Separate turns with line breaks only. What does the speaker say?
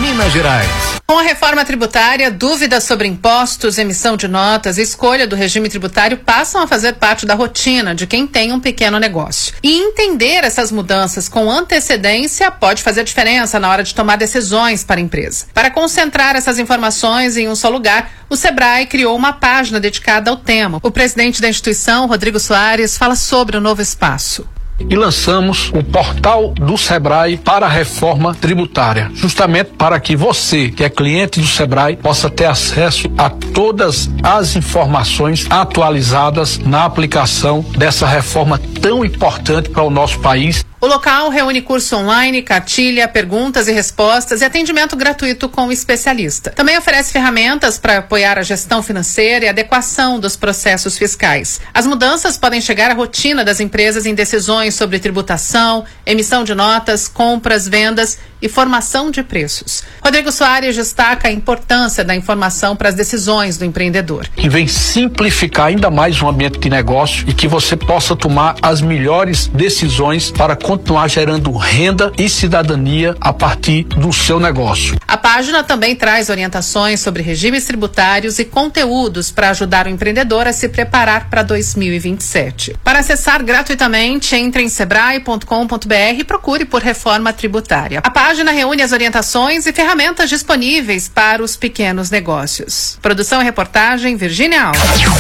Minas Gerais.
Com a reforma tributária, dúvidas sobre impostos, emissão de notas e escolha do regime tributário passam a fazer parte da rotina de quem tem um pequeno negócio. E entender essas mudanças com antecedência pode fazer diferença na hora de tomar decisões para a empresa. Para concentrar essas informações em um só lugar, o Sebrae criou uma página dedicada ao tema. O presidente da instituição, Rodrigo Soares, fala sobre o novo espaço.
E lançamos o portal do Sebrae para a reforma tributária, justamente para que você, que é cliente do Sebrae, possa ter acesso a todas as informações atualizadas na aplicação dessa reforma tão importante para o nosso país.
O local reúne curso online, cartilha, perguntas e respostas e atendimento gratuito com o especialista. Também oferece ferramentas para apoiar a gestão financeira e adequação dos processos fiscais. As mudanças podem chegar à rotina das empresas em decisões sobre tributação, emissão de notas, compras, vendas e formação de preços. Rodrigo Soares destaca a importância da informação para as decisões do empreendedor.
Que vem simplificar ainda mais o ambiente de negócio e que você possa tomar as melhores decisões para continuar gerando renda e cidadania a partir do seu negócio.
A página também traz orientações sobre regimes tributários e conteúdos para ajudar o empreendedor a se preparar para 2027. Para acessar gratuitamente, entre em sebrae.com.br e procure por reforma tributária. A página reúne as orientações e ferramentas disponíveis para os pequenos negócios. Produção e reportagem, Virgínia Alves.